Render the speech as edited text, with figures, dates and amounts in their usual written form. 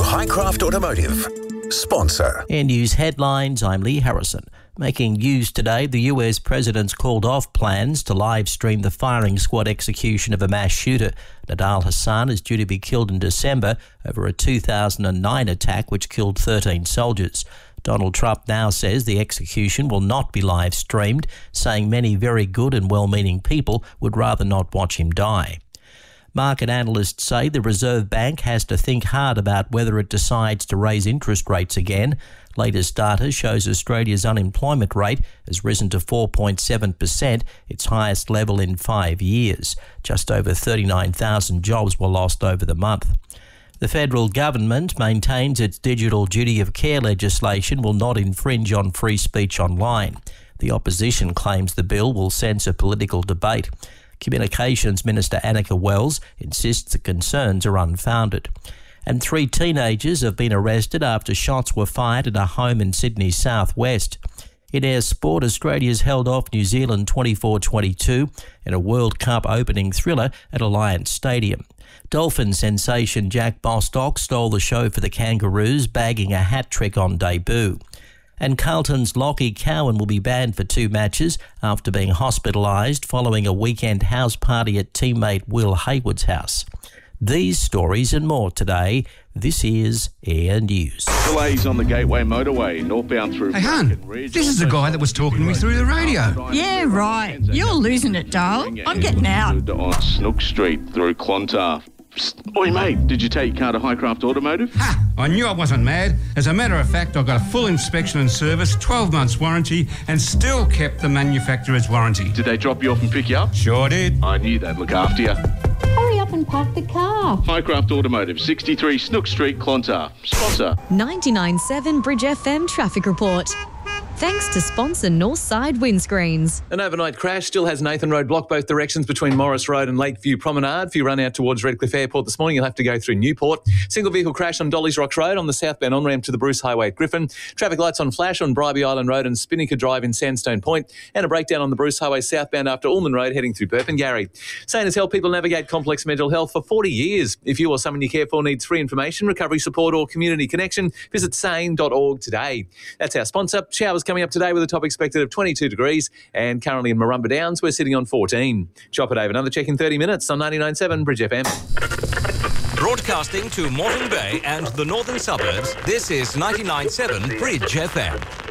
Highcraft Automotive, sponsor. In news headlines, I'm Lee Harrison. Making news today, the US president's called off plans to live stream the firing squad execution of a mass shooter. Nidal Hasan is due to be killed in December over a 2009 attack which killed 13 soldiers. Donald Trump now says the execution will not be live streamed, saying many very good and well-meaning people would rather not watch him die. Market analysts say the Reserve Bank has to think hard about whether it decides to raise interest rates again. Latest data shows Australia's unemployment rate has risen to 4.7%, its highest level in 5 years. Just over 39,000 jobs were lost over the month. The federal government maintains its digital duty of care legislation will not infringe on free speech online. The opposition claims the bill will censor political debate. Communications Minister Annika Wells insists the concerns are unfounded. And 3 teenagers have been arrested after shots were fired at a home in Sydney's southwest. In air sport, Australia's held off New Zealand 24-22 in a World Cup opening thriller at Alliance Stadium. Dolphin sensation Jack Bostock stole the show for the Kangaroos, bagging a hat-trick on debut. And Carlton's Lockie Cowan will be banned for 2 matches after being hospitalised following a weekend house party at teammate Will Hayward's house. These stories and more today. This is Air News. Delays on the Gateway Motorway, northbound through... Hey, Hun, this is the guy that was talking to me through the radio. Yeah, right. You're losing it, darling. I'm getting out. On Snook Street through Clontarf. Oi, mate, did you take your car to Highcraft Automotive? Ha! I knew I wasn't mad. As a matter of fact, I got a full inspection and service, 12 months warranty, and still kept the manufacturer's warranty. Did they drop you off and pick you up? Sure did. I knew they'd look after you. Hurry up and park the car. Highcraft Automotive, 63 Snook Street, Clontarf. Sponsor. 99.7 Bridge FM traffic report. Thanks to sponsor Northside Windscreens. An overnight crash still has Nathan Road blocked both directions between Morris Road and Lakeview Promenade. If you run out towards Redcliffe Airport this morning, you'll have to go through Newport. Single vehicle crash on Dolly's Rocks Road on the southbound on-ramp to the Bruce Highway at Griffin. Traffic lights on flash on Bribie Island Road and Spinnaker Drive in Sandstone Point. And a breakdown on the Bruce Highway southbound after Ullman Road heading through Burpengary. Sane has helped people navigate complex mental health for 40 years. If you or someone you care for needs free information, recovery support or community connection, visit sane.org today. That's our sponsor. Showers coming up today with a top expected of 22 degrees, and currently in Marumba Downs we're sitting on 14. Chopper Dave, another check in 30 minutes on 99.7 Bridge FM. Broadcasting to Moreton Bay and the northern suburbs, this is 99.7 Bridge FM.